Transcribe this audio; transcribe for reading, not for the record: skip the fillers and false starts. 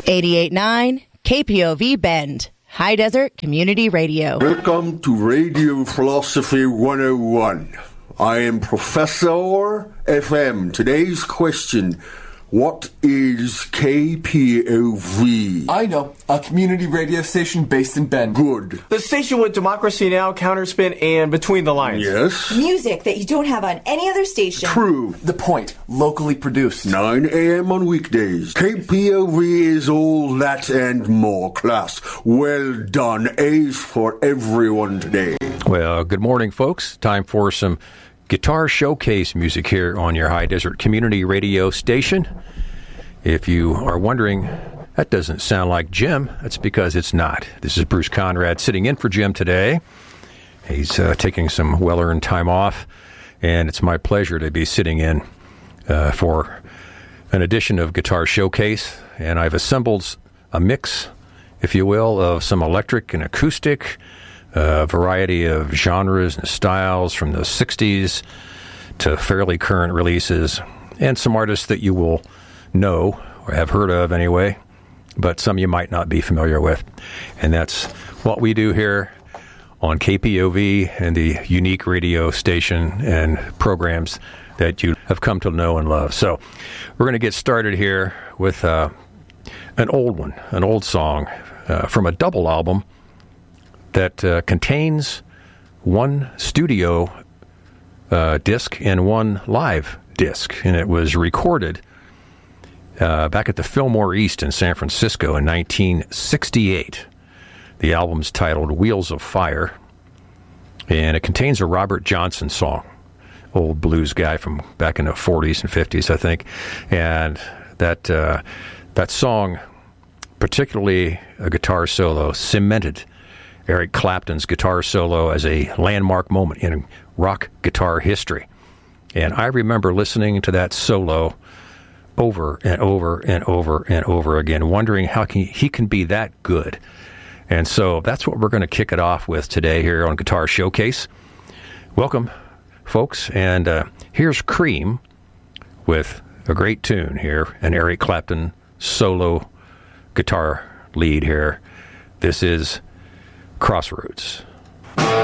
88.9 KPOV Bend, High Desert Community Radio. Welcome to Radio Philosophy 101. I am Professor FM. Today's question: what is KPOV? I know. A community radio station based in Bend. Good. The station with Democracy Now!, Counterspin, and Between the Lines. Yes. Music that you don't have on any other station. True. The Point. Locally produced. 9 a.m. on weekdays. KPOV is all that and more. Class, well done. A's for everyone today. Well, good morning, folks. Time for some guitar showcase music here on your High Desert Community Radio station. If you are wondering, that doesn't sound like Jim, that's because it's not. This is Bruce Conrad sitting in for Jim today. He's taking some well-earned time off, and it's my pleasure to be sitting in for an edition of Guitar Showcase. And I've assembled a mix, if you will, of some electric and acoustic, a variety of genres and styles from the 60s to fairly current releases, and some artists that you will know or have heard of anyway, but some you might not be familiar with. And that's what we do here on KPOV and the unique radio station and programs that you have come to know and love. So we're going to get started here with an old song from a double album that contains one studio disc and one live disc, and it was recorded back at the Fillmore East in San Francisco in 1968. The album's titled Wheels of Fire, and it contains a Robert Johnson song, old blues guy from back in the 40s and 50s, I think. And that song, particularly a guitar solo, cemented Eric Clapton's guitar solo as a landmark moment in rock guitar history. And I remember listening to that solo over and over and over and over again, wondering how he can be that good. And so that's what we're going to kick it off with today here on Guitar Showcase. Welcome, folks. And here's Cream with a great tune here, an Eric Clapton solo guitar lead here. This is Crossroads.